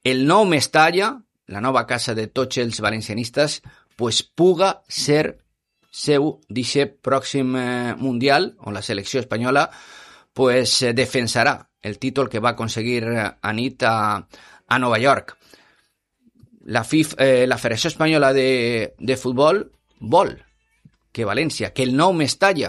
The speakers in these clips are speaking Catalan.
el nou Mestalla, la nova casa de tots els valencianistes, pues puga ser seu d'aquest pròxim Mundial, on la selecció espanyola pues defensarà el títol que va aconseguir anit a Nova York. La Federació Espanyola de Futbol vol que València, que el nou Mestalla,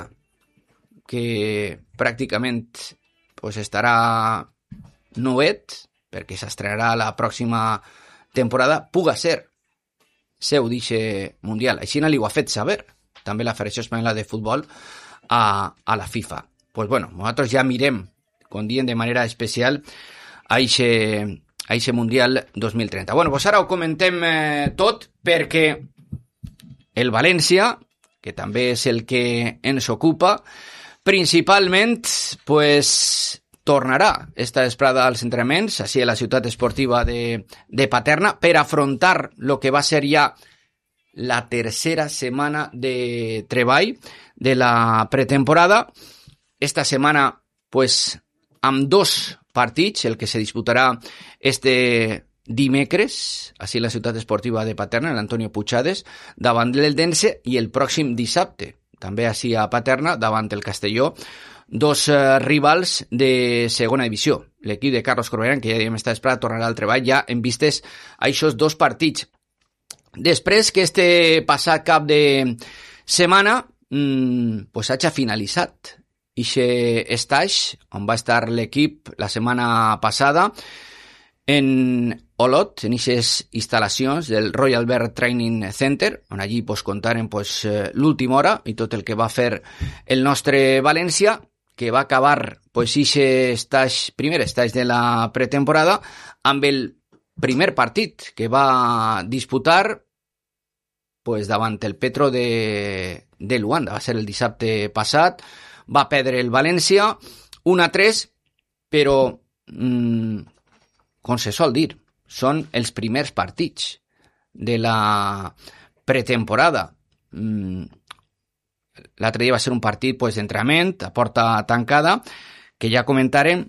que pràcticament pues estarà nouet, perquè s'estrenarà la pròxima temporada, puga ser seu d'aquest Mundial. Així li ho ha fet saber també la Federació Espanyola de Futbol a la FIFA. Pues bueno, nosaltres ja mirem, com diem de manera especial, a aquest Mundial 2030. Bueno, pues ara ho comentem tot, perquè el València, que també és el que ens ocupa, principalment, pues tornarà esta vesprada als entrenaments, així a la ciutat esportiva de Paterna, per afrontar el que va ser ja la tercera setmana de treball de la pretemporada. Esta setmana, pues, amb 2 partits, el que se disputarà este dimecres, així a la ciutat esportiva de Paterna, l'Antonio Puigades, davant l'Eldense, i el pròxim dissabte, també així a Paterna, davant el Castelló, 2 rivals de segona divisió. L'equip de Carlos Corberán, que ja diem esta vesprada, tornarà al treball ja en vistes a aquests 2 partits. Després que este passat cap de setmana pues hagi finalitzat aquest stage on va estar l'equip la setmana passada en Olot, en aquestes instal·lacions del Royal Bear Training Center, on allí pues, contaren pues, l'última hora i tot el que va fer el nostre València, que va acabar pues, aquest primer stage de la pretemporada amb el primer partit que va disputar pues, davant el Petro de Luanda. Va ser el dissabte passat, va perdre el València 1-3, però com se sol dir, són els primers partits de la pretemporada. L'altre dia va ser un partit pues, d'entrenament a porta tancada, que ja comentarem,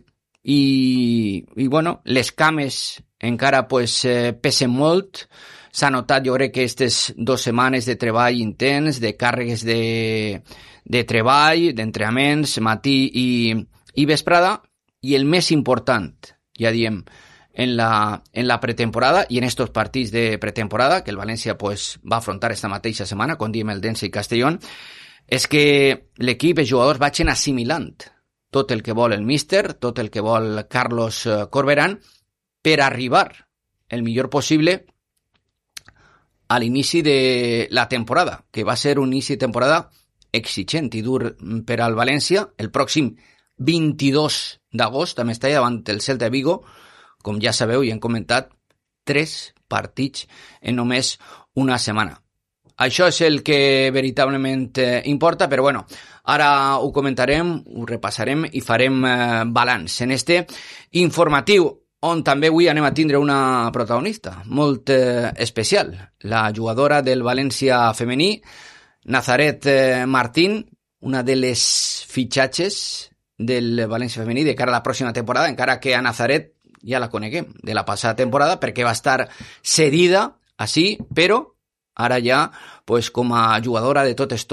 i bueno, les cames encara pues, pesen molt. S'ha notat, jo crec que aquestes 2 setmanes de treball intens, de càrregues de treball, d'entrenaments, matí i vesprada, i el més important, ja diem, en la pretemporada i en estos partits de pretemporada que el València pues, va afrontar esta mateixa setmana, com diem el Dense i Castellón, és que l'equip, els jugadors, vagin assimilant tot el que vol el míster, tot el que vol Carlos Corberán, per arribar el millor possible a l'inici de la temporada, que va ser un inici de temporada exigent i dur per al València. El pròxim 22 d'agost també està davant el Celta de Vigo, com ja sabeu i hem comentat, 3 partits en només una setmana. Això és el que veritablement importa, però bueno, ara ho comentarem, ho repassarem i farem balanç en este informatiu, on també avui anem a tindre una protagonista molt especial, la jugadora del València femení, Nazaret Martín, una de les fitxatges del València femení de cara a la pròxima temporada, encara que a Nazaret ja la coneguem de la passada temporada perquè va estar cedida així, però ara ja pues, com a jugadora de totes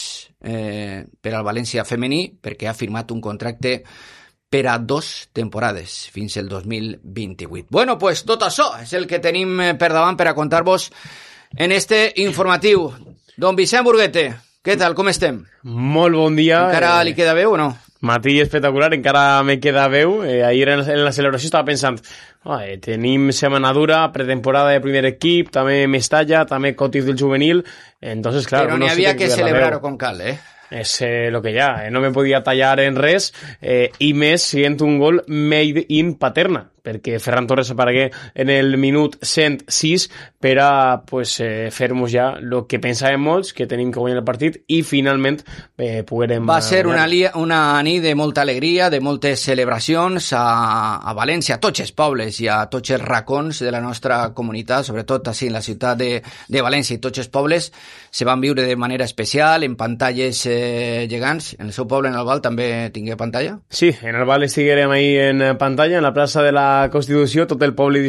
per al València femení, perquè ha firmat un contracte per a 2 temporades, fins el 2028. Bueno, pues tot això és el que tenim per davant per a contar-vos en este informatiu. Don Vicent Burguete, què tal, com estem? Molt bon dia. Encara li queda veu o no? Matí espectacular, encara me queda veu. Ahir en la celebració estava pensant, tenim setmana dura, pretemporada de primer equip, també Mestalla, també Cotis del juvenil, entonces, claro... Però n'hi havia que celebrar-ho com cal, És lo que ja, no me podia tallar en res, i més sent un gol made in Paterna, perquè Ferran Torres aparegué en el minut 106 per a pues, fer-nos ja el que pensàvem molts, que tenim que guanyar el partit, i finalment poguérem... Va ser una nit de molta alegria, de moltes celebracions a València, a tots els pobles i a tots els racons de la nostra comunitat, sobretot així en la ciutat de València i tots els pobles, se van viure de manera especial, en pantalles gegants. En el seu poble, en Albal, també tingué pantalla? Sí, en Albal estiguérem ahí en pantalla, en la plaça de la Constitució, tot el poble